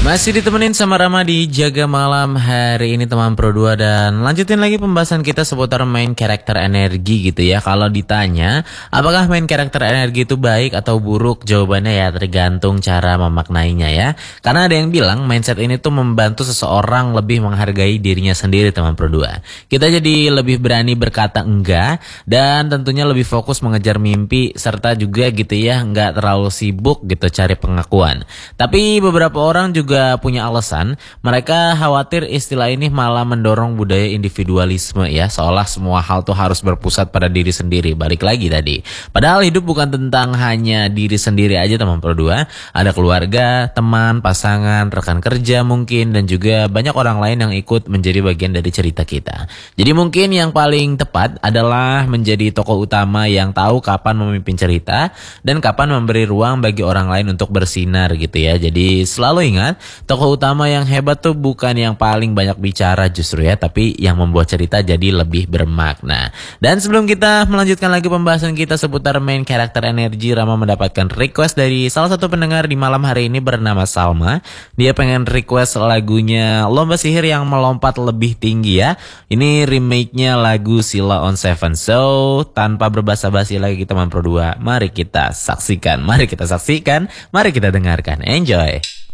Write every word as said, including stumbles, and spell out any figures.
Masih ditemenin sama Rama di Jaga Malam hari ini teman Pro dua, dan lanjutin lagi pembahasan kita seputar main karakter energi gitu ya. Kalau ditanya apakah main karakter energi itu baik atau buruk, jawabannya ya tergantung cara memaknainya ya. Karena ada yang bilang mindset ini tuh membantu seseorang lebih menghargai dirinya sendiri teman Pro dua. Kita jadi lebih berani berkata enggak, dan tentunya lebih fokus mengejar mimpi, serta juga gitu ya nggak terlalu sibuk gitu cari pengakuan. Tapi beberapa orang juga punya alasan, mereka khawatir istilah ini malah mendorong budaya individualisme ya, seolah semua hal tuh harus berpusat pada diri sendiri. Balik lagi tadi, padahal hidup bukan tentang hanya diri sendiri aja teman Pro dua. Ada keluarga, teman, pasangan, rekan kerja mungkin, dan juga banyak orang lain yang ikut menjadi bagian dari cerita kita. Jadi mungkin yang paling tepat adalah menjadi tokoh utama yang tahu kapan memimpin cerita dan kapan memberi ruang bagi orang lain untuk bersinar gitu ya. Jadi selalu ingat, tokoh utama yang hebat tuh bukan yang paling banyak bicara justru ya, tapi yang membuat cerita jadi lebih bermakna. Dan sebelum kita melanjutkan lagi pembahasan kita seputar main karakter energi, Rama mendapatkan request dari salah satu pendengar di malam hari ini bernama Salma. Dia pengen request lagunya Lomba Sihir yang Melompat Lebih Tinggi ya. Ini remake-nya lagu Sheila on Seven. So, tanpa berbasa-basi lagi teman Pro dua, mari kita saksikan, mari kita saksikan, mari kita dengarkan. Enjoy.